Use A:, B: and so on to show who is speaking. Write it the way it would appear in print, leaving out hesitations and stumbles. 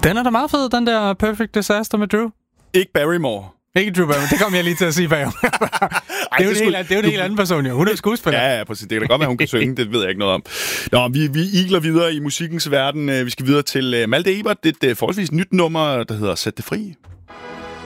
A: Den er da meget fed, den der Perfect Disaster med Drew.
B: Ikke Barrymore.
A: Ikke Drew Barrymore, det kom jeg lige til at sige bagom. Det er jo en helt anden person, jo. Hun er skuespiller.
B: Ja, præcis. Det kan da godt være, hun kan synge. Det ved jeg ikke noget om. Nå, vi igler videre i musikkens verden. Vi skal videre til Malte Ebert. Det er et forholdsvis nyt nummer, der hedder Sæt det fri.